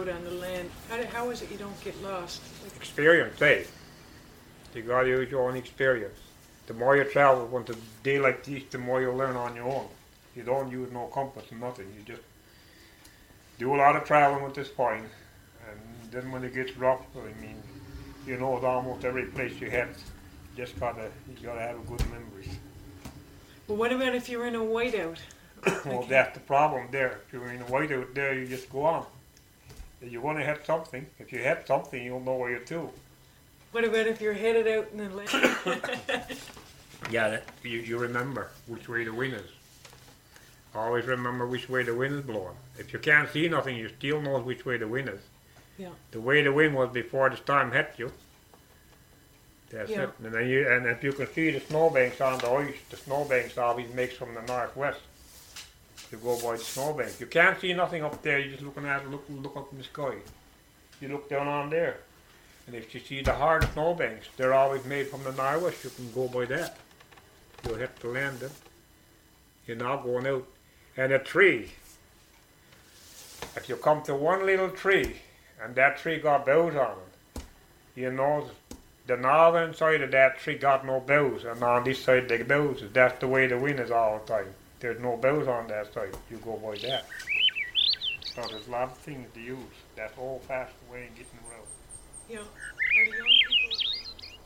out on the land, how is it you don't get lost? Like, Experience, eh? You gotta use your own experience. The more you travel on a day like this, the more you learn on your own. You don't use no compass or nothing. You just do a lot of traveling with this point, and then when it gets rough, I mean, you know almost every place you head. You gotta have a good memories. but what about if you're in a whiteout? Well, Like, that's the problem there. If you're in a whiteout there, you just go on. If you want to hit something, if you hit something, you'll know where you're to. what about if you're headed out in the land? Yeah, you remember which way the wind is. Always remember which way the wind is blowing. If you can't see nothing, you still know which way the wind is. Yeah. The way the wind was before the storm hit you. That's Yeah. it. And if you can see the snowbanks on the ice, the snowbanks always makes from the northwest. You go by the snowbank. You can't see nothing up there. You're just looking at look up in the sky. You look down on there, and if you see the hard snowbanks, they're always made from the northwest. You can go by that. You'll hit the land then. You're not going out. And a tree. If you come to one little tree, and that tree got boughs on it, you know the northern side of that tree got no boughs, and on this side the boughs. That's the way the wind is all the time. There's no boughs on that side. You go by that. So there's a lot of things to use. That's old-fashioned way of getting around. Yeah. Are the young people?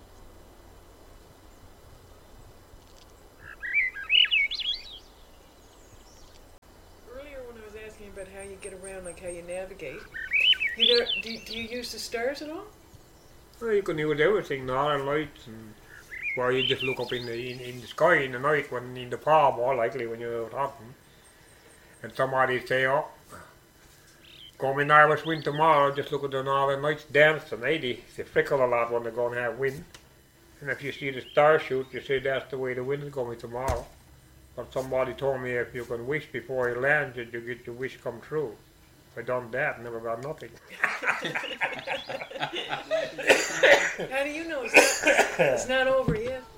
Earlier when I was asking about how you get around, like how you navigate, do you use the stars at all? Well, you can use everything, northern lights, and well, you just look up in the sky in the night when in the fall, more likely when you're out hunting, and somebody say, "Oh, come in northwest wind tomorrow." Just look at the northern lights dancing. They frickle a lot when they're going to have wind. And if you see the stars shoot, you say that's the way the wind is going tomorrow. But somebody told me if you can wish before you land, you get your wish come true. I done that, never got nothing. How do you know it's not over yet?